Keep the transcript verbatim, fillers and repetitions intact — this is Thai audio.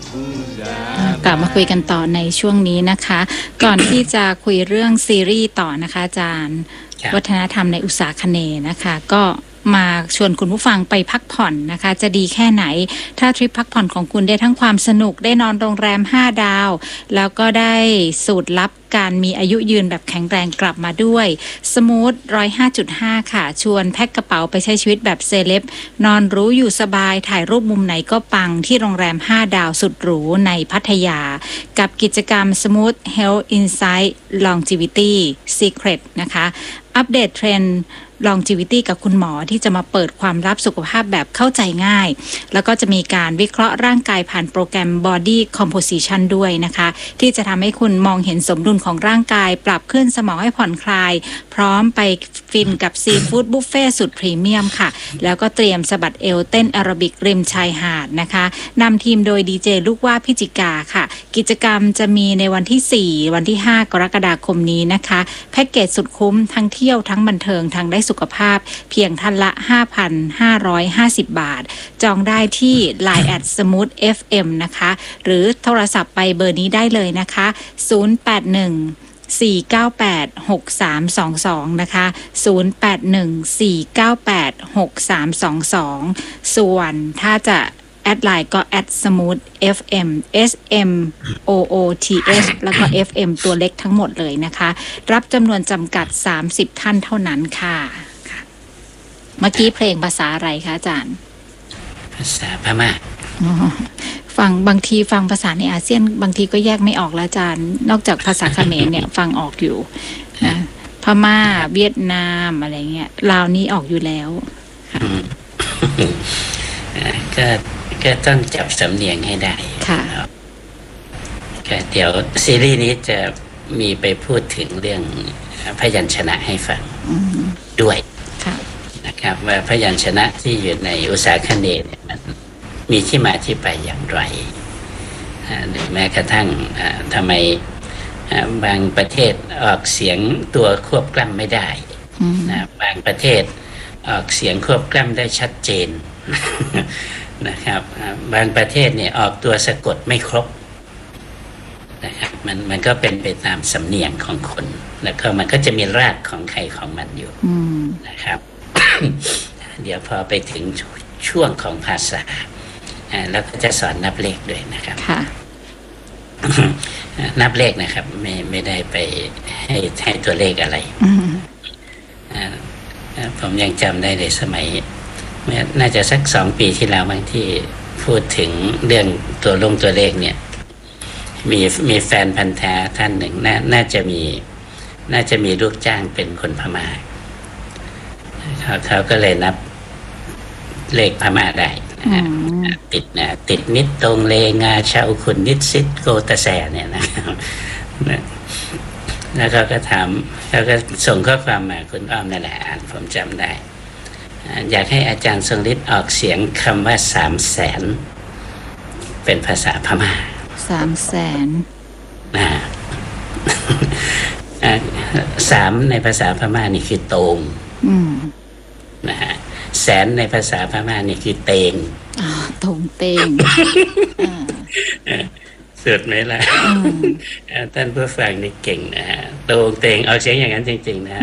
กลับมาคุยกันต่อในช่วงนี้นะคะ ก่อนที่จะคุยเรื่องซีรีส์ต่อนะคะอาจารย์วัฒนธรรมในอุตสาคเนย์นะคะ ก็มาชวนคุณผู้ฟังไปพักผ่อนนะคะจะดีแค่ไหนถ้าทริปพักผ่อนของคุณได้ทั้งความสนุกได้นอนโรงแรมห้าดาวแล้วก็ได้สูตรลับการมีอายุยืนแบบแข็งแรงกลับมาด้วยสมูท หนึ่งร้อยห้าจุดห้า ค่ะชวนแพ็คกระเป๋าไปใช้ชีวิตแบบเซเลบนอนรู้อยู่สบายถ่ายรูปมุมไหนก็ปังที่โรงแรมห้าดาวสุดหรูในพัทยากับกิจกรรม Smooth Health Insight Longevity Secret นะคะอัปเดตเทรนด์ longevity กับคุณหมอที่จะมาเปิดความลับสุขภาพแบบเข้าใจง่ายแล้วก็จะมีการวิเคราะห์ร่างกายผ่านโปรแกรม Body Composition ด้วยนะคะที่จะทำให้คุณมองเห็นสมดุลของร่างกายปรับขึ้นสมองให้ผ่อนคลายพร้อมไปฟินกับซีฟู้ดบุฟเฟ่สุดพรีเมียมค่ะแล้วก็เตรียมสะบัดเอวเต้นแอโรบิกริมชายหาดนะคะนำทีมโดยดีเจลูกว่าพิจิกาค่ะกิจกรรมจะมีในวันที่สี่วันที่ห้ากรกฎาคมนี้นะคะแพ็กเกจสุดคุ้มทั้งเที่ยวทั้งบันเทิงทั้งได้สุขภาพเพียงท่านละ ห้าพันห้าร้อยห้าสิบ บาทจองได้ที่ ไลน์ แอท สมูท เอฟ เอ็ม นะคะหรือโทรศัพท์ไปเบอร์นี้ได้เลยนะคะศูนย์ แปด หนึ่ง สี่ เก้า แปด หก สาม สอง สองนะคะศูนย์ แปด หนึ่ง สี่ เก้า แปด หก สาม สอง สองส่วนถ้าจะแอดไลน์ก็แอด smooth เอฟ เอ็ม S M O O T H แล้วก็ เอฟ เอ็ม ตัวเล็กทั้งหมดเลยนะคะรับจำนวนจำกัดสามสิบท่านเท่านั้นค่ะเมื่อกี้เพลงภาษาอะไรคะอาจารย์ภาษาพม่าฟังบางทีฟังภาษาในอาเซียนบางทีก็แยกไม่ออกแล้วอาจารย์นอกจากภาษาเขมรเนี่ยฟังออกอยู่นะพม่าเวียดนามอะไรเงี้ยลาวนี้ออกอยู่แล้วก็ก็ต้องจับสำเนียงให้ได้ค่ะก็เดี๋ยวซีรีส์นี้จะมีไปพูดถึงเรื่องพยัญชนะให้ฟังด้วยนะครับว่าพยัญชนะที่อยู่ในอุตสาคเนย์เนี่ยมันมีที่มาที่ไปอย่างไรหรือแม้กระทั่งทำไมบางประเทศออกเสียงตัวควบกล้ำไม่ได้นะบางประเทศออกเสียงควบกล้ำได้ชัดเจนนะครับบางประเทศเนี่ยออกตัวสะกดไม่ครบนะครับมันมันก็เป็นไปตามสำเนียงของคนแล้วก็มันก็จะมีรากของใครของมันอยู่นะครับ เดี๋ยวพอไปถึงช่วงของภาษาแล้วก็จะสอนนับเลขด้วยนะครับนับเลขนะครับไม่ไม่ได้ไปให้ให้ตัวเลขอะไรผมยังจำได้ในสมัยน่าจะสักสองปีที่แล้วบางที่พูดถึงเรื่องตัวลงตัวเลขเนี่ยมีมีแฟนพันธ์แท้ท่านหนึ่ง น, น่าจะมีน่าจะมีลูกจ้างเป็นคนพม่าเขาเขาก็เลยนับเลขพม่าได้นะติดนะติดนิดตรงเลงาชาวขุนนิดซิดโกตะแสเนี่ยนะครับแล้วเขาก็ถามเขาก็ส่งข้อความมาคุณอ้อมนั่นแหละอ่านผมจำได้อยากให้อาจารย์ทรงฤทธิ์ออกเสียงคำว่าสามแสนเป็นภาษาพม่าสามแสนนะสามในภาษาพม่านี่คือโตงนะฮะแสนในภาษาพม่านี่คือเตงอ๋อตงเตงสุดไหมล่ะท่านผู้ฟังนี่เก่งนะฮะโตงเตงเอาเสียงอย่างนั้นจริงๆนะฮะ